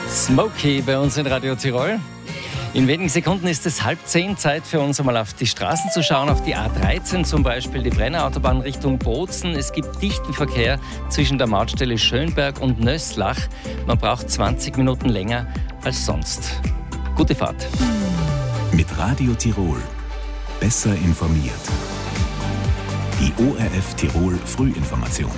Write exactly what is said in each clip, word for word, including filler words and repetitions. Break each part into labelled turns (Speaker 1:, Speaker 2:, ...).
Speaker 1: Smokey bei uns in Radio Tirol. In wenigen Sekunden ist es halb zehn, Zeit für uns einmal auf die Straßen zu schauen, auf die A dreizehn zum Beispiel, die Brennerautobahn Richtung Bozen. Es gibt dichten Verkehr zwischen der Mautstelle Schönberg und Nösslach. Man braucht zwanzig Minuten länger als sonst. Gute Fahrt.
Speaker 2: Mit Radio Tirol. Besser informiert. Die O R F Tirol Frühinformation.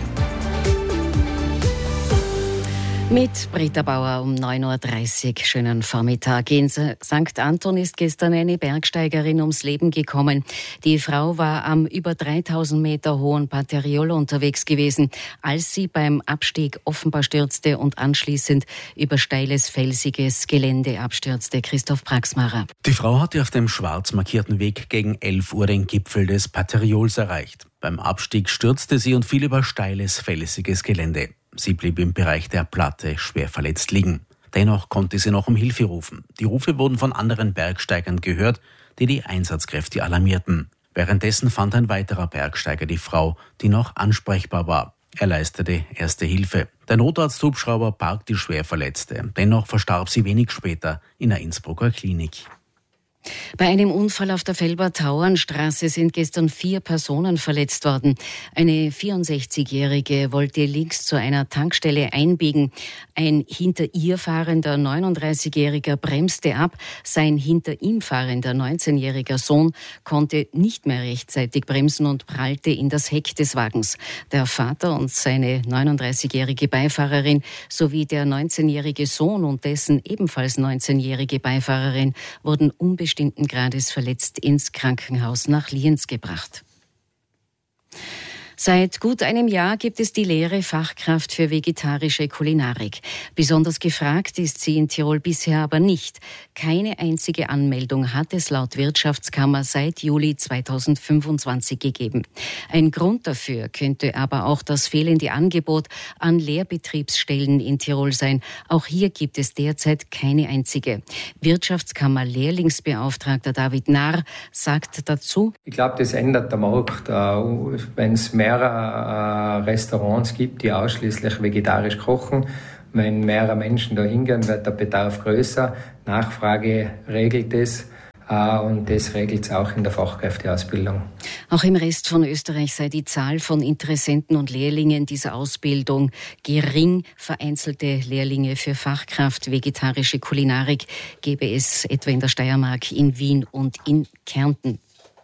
Speaker 3: Mit Britta Bauer um neun Uhr dreißig. Schönen Vormittag. In Sankt Anton ist gestern eine Bergsteigerin ums Leben gekommen. Die Frau war am über dreitausend Meter hohen Patteriol unterwegs gewesen, als sie beim Abstieg offenbar stürzte und anschließend über steiles, felsiges Gelände abstürzte. Christoph Praxmacher.
Speaker 4: Die Frau hatte auf dem schwarz markierten Weg gegen elf Uhr den Gipfel des Patteriols erreicht. Beim Abstieg stürzte sie und fiel über steiles, felsiges Gelände. Sie blieb im Bereich der Platte schwer verletzt liegen. Dennoch konnte sie noch um Hilfe rufen. Die Rufe wurden von anderen Bergsteigern gehört, die die Einsatzkräfte alarmierten. Währenddessen fand ein weiterer Bergsteiger die Frau, die noch ansprechbar war. Er leistete erste Hilfe. Der Notarzthubschrauber barg die Schwerverletzte. Dennoch verstarb sie wenig später in der Innsbrucker Klinik.
Speaker 3: Bei einem Unfall auf der Felber-Tauernstraße sind gestern vier Personen verletzt worden. Eine vierundsechzigjährige wollte links zu einer Tankstelle einbiegen. Ein hinter ihr fahrender neununddreißigjähriger bremste ab. Sein hinter ihm fahrender neunzehnjähriger Sohn konnte nicht mehr rechtzeitig bremsen und prallte in das Heck des Wagens. Der Vater und seine neununddreißigjährige Beifahrerin sowie der neunzehnjährige Sohn und dessen ebenfalls neunzehnjährige Beifahrerin wurden unbestimmt bestimmten Grades verletzt ins Krankenhaus nach Lienz gebracht. Seit gut einem Jahr gibt es die Lehre Fachkraft für vegetarische Kulinarik. Besonders gefragt ist sie in Tirol bisher aber nicht. Keine einzige Anmeldung hat es laut Wirtschaftskammer seit Juli zweitausendfünfundzwanzig gegeben. Ein Grund dafür könnte aber auch das fehlende Angebot an Lehrbetriebsstellen in Tirol sein. Auch hier gibt es derzeit keine einzige. Wirtschaftskammer Lehrlingsbeauftragter David Narr sagt dazu:
Speaker 5: Ich glaube, das ändert der Markt, wenn es mehr Restaurants gibt, die ausschließlich vegetarisch kochen. Wenn mehrere Menschen da hingehen, wird der Bedarf größer. Nachfrage regelt es und das regelt es auch in der Fachkräfteausbildung.
Speaker 3: Auch im Rest von Österreich sei die Zahl von Interessenten und Lehrlingen dieser Ausbildung gering. Vereinzelte Lehrlinge für Fachkraft vegetarische Kulinarik gäbe es etwa in der Steiermark, in Wien und in Kärnten.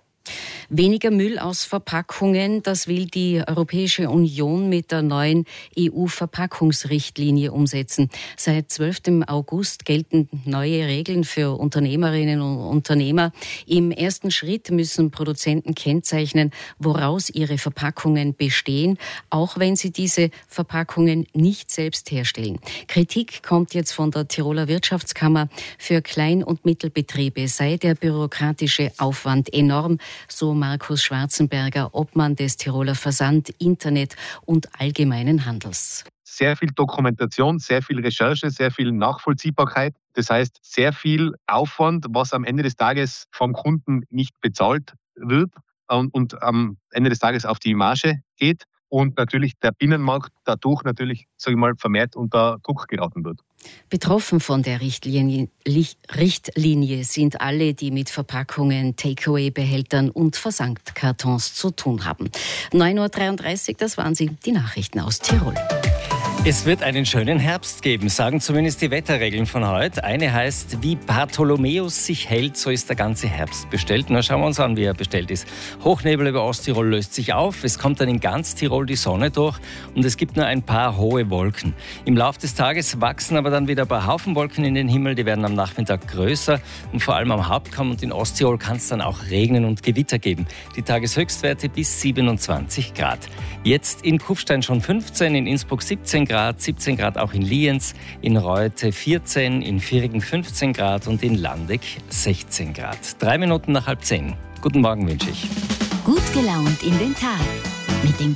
Speaker 3: Weniger Müll aus Verpackungen, das will die Europäische Union mit der neuen E U-Verpackungsrichtlinie umsetzen. Seit zwölften August gelten neue Regeln für Unternehmerinnen und Unternehmer. Im ersten Schritt müssen Produzenten kennzeichnen, woraus ihre Verpackungen bestehen, auch wenn sie diese Verpackungen nicht selbst herstellen. Kritik kommt jetzt von der Tiroler Wirtschaftskammer. Für Klein- und Mittelbetriebe sei der bürokratische Aufwand enorm, so Markus Schwarzenberger, Obmann des Tiroler Versand-, Internet- und Allgemeinen Handels.
Speaker 6: Sehr viel Dokumentation, sehr viel Recherche, sehr viel Nachvollziehbarkeit. Das heißt, sehr viel Aufwand, was am Ende des Tages vom Kunden nicht bezahlt wird und, und am Ende des Tages auf die Marge geht. Und natürlich der Binnenmarkt dadurch natürlich, sage ich mal, vermehrt unter Druck geraten wird.
Speaker 3: Betroffen von der Richtlinie, Richtlinie sind alle, die mit Verpackungen, Takeaway-Behältern und Versandkartons zu tun haben. neun Uhr dreiunddreißig, das waren sie, die Nachrichten aus Tirol.
Speaker 1: Es wird einen schönen Herbst geben, sagen zumindest die Wetterregeln von heute. Eine heißt, wie Bartholomäus sich hält, so ist der ganze Herbst bestellt. Na, schauen wir uns an, wie er bestellt ist. Hochnebel über Osttirol löst sich auf, es kommt dann in ganz Tirol die Sonne durch und es gibt nur ein paar hohe Wolken. Im Laufe des Tages wachsen aber dann wieder ein paar Haufenwolken in den Himmel, die werden am Nachmittag größer und vor allem am Hauptkamm und in Osttirol kann es dann auch regnen und Gewitter geben. Die Tageshöchstwerte bis siebenundzwanzig Grad. Jetzt in Kufstein schon fünfzehn, in Innsbruck siebzehn Grad, siebzehn Grad auch in Lienz, in Reute vierzehn, in Virigen fünfzehn Grad und in Landeck sechzehn Grad. Drei Minuten nach halb zehn. Guten Morgen wünsche ich.
Speaker 7: Gut gelaunt in den Tag mit den